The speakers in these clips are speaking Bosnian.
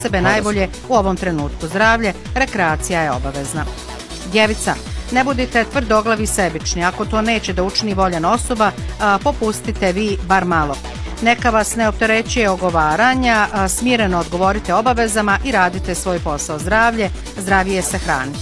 sebe najbolje u ovom trenutku. Zdravlje, rekreacija je obavezna. Djevica, ne budite tvrdoglavi i sebični. Ako to neće da učini voljena osoba, popustite vi bar malo. Neka vas ne opterećuje ogovaranja, smireno odgovorite obavezama i radite svoj posao. Zdravlje, zdravije se hranite.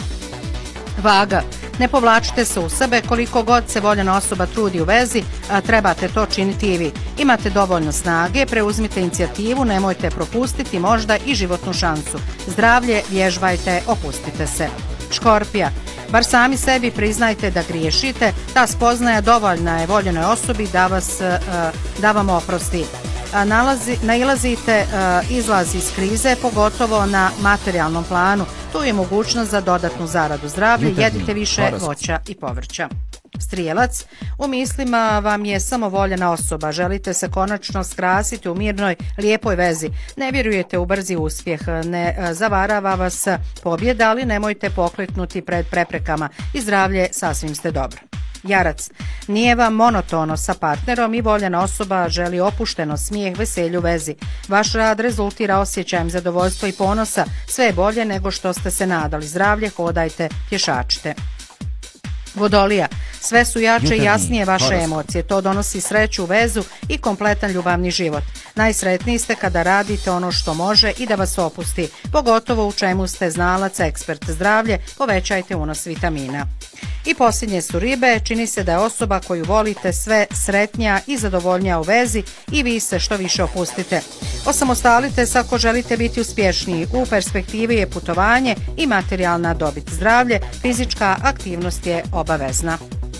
Vaga, ne povlačite se u sebe, koliko god se voljena osoba trudi u vezi, trebate to činiti i vi. Imate dovoljno snage, preuzmite inicijativu, nemojte propustiti možda i životnu šansu. Zdravlje, vježbajte, opustite se. Škorpija, bar sami sebi priznajte da griješite, ta spoznaja dovoljna je voljenoj osobi da vam oprosti. Nailazite izlaz iz krize, pogotovo na materijalnom planu. Tu je mogućnost za dodatnu zaradu. Zdravlje, jedite više voća i povrća. Strijelac, u mislima vam je samo voljena osoba. Želite se konačno skrasiti u mirnoj, lijepoj vezi. Ne vjerujete u brzi uspjeh, ne zavarava vas pobjeda, ali nemojte pokleknuti pred preprekama i zdravlje, sasvim ste dobro. Jarac, nije vam monotono sa partnerom i voljena osoba želi opušteno, smijeh, veselju vezi. Vaš rad rezultira osjećajem zadovoljstva i ponosa, sve je bolje nego što ste se nadali. Zdravlje, hodajte, pješačite. Vodolija, sve su jače i jasnije vaše emocije, to donosi sreću u vezu i kompletan ljubavni život. Najsretniji ste kada radite ono što može i da vas opusti, pogotovo u čemu ste znalac, ekspert. Zdravlje, povećajte unos vitamina. I posljednje su ribe, čini se da je osoba koju volite sve sretnija i zadovoljnija u vezi i vi se što više opustite. Osamostalite se ako želite biti uspješniji, u perspektivi je putovanje i materijalna dobit. Zdravlje, fizička aktivnost je obavezna.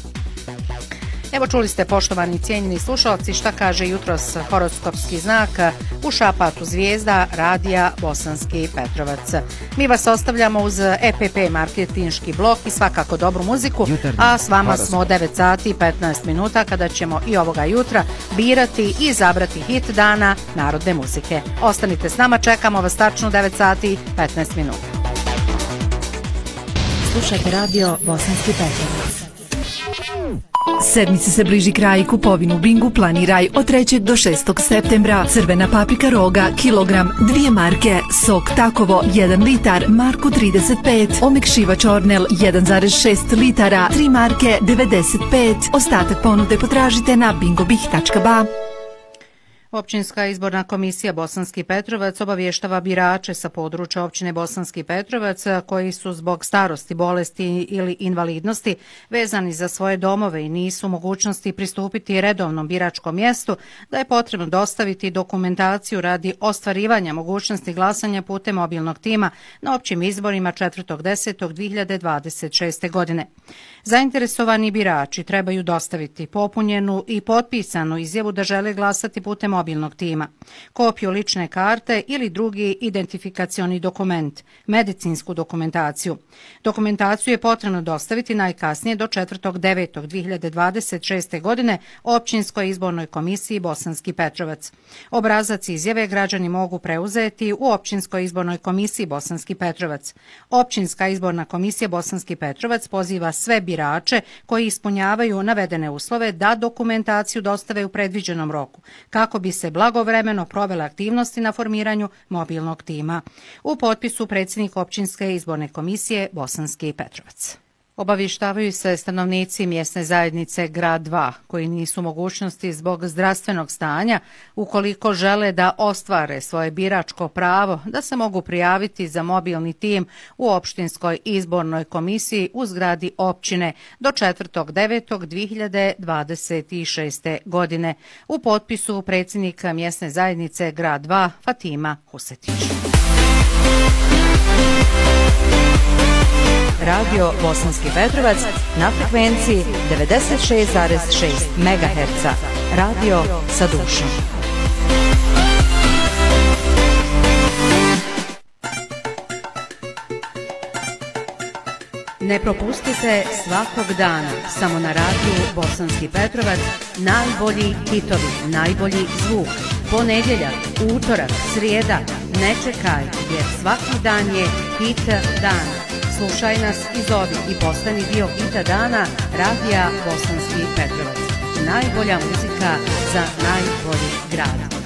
Evo čuli ste, poštovani cijenjeni slušalci, šta kaže jutros horoskopski znak u šapatu zvijezda radija Bosanski Petrovac. Mi vas ostavljamo uz EPP marketinški blok i svakako dobru muziku, a s vama smo od 9 sati i 15 minuta kada ćemo i ovoga jutra birati i izabrati hit dana narodne muzike. Ostanite s nama, čekamo vas tačno 9 sati i 15 minuta. Slušajte radio Bosanski Petrovac. Sedmice se bliži kraj, kupovinu Bingu planiraj od 3. do 6. septembra. Crvena paprika roga, kilogram, 2 marke, sok Takovo, 1 litar, marku 35, omekšivač Ornel, 1,6 litara, 3 marke, 95. Ostatak ponude potražite na bingobih.ba. Općinska izborna komisija Bosanski Petrovac obavještava birače sa područja općine Bosanski Petrovac koji su zbog starosti, bolesti ili invalidnosti vezani za svoje domove i nisu u mogućnosti pristupiti redovnom biračkom mjestu, da je potrebno dostaviti dokumentaciju radi ostvarivanja mogućnosti glasanja putem mobilnog tima na općim izborima 4.10.2026. godine. Zainteresovani birači trebaju dostaviti popunjenu i potpisanu izjavu da žele glasati putem mobilnog tima, kopiju lične karte ili drugi identifikacioni dokument, medicinsku dokumentaciju. Dokumentaciju je potrebno dostaviti najkasnije do 4.9.2026. godine Općinskoj izbornoj komisiji Bosanski Petrovac. Obrazac izjave građani mogu preuzeti u Općinskoj izbornoj komisiji Bosanski Petrovac. Općinska izborna komisija Bosanski Petrovac poziva sve birače koji ispunjavaju navedene uslove da dokumentaciju dostave u predviđenom roku, kako bi se blagovremeno provele aktivnosti na formiranju mobilnog tima. U potpisu predsjednik Općinske izborne komisije Bosanski Petrovac. Obavještavaju se stanovnici mjesne zajednice Grad 2 koji nisu u mogućnosti zbog zdravstvenog stanja, ukoliko žele da ostvare svoje biračko pravo, da se mogu prijaviti za mobilni tim u Općinskoj izbornoj komisiji u zgradi općine do 4.9.2026. godine. U potpisu predsjednik mjesne zajednice Grad 2 Fatima Husetić. Radio Bosanski Petrovac na frekvenciji 96,6 MHz. Radio sa dušom. Ne propustite svakog dana samo na radiju Bosanski Petrovac najbolji hitovi, najbolji zvuk. Ponedjeljak, utorak, srijeda, ne čekaj jer svaki dan je hit dana. Slušaj nas i zovi i postani dio hita dana radija Bosanski Petrovac. Najbolja muzika za najbolji grad.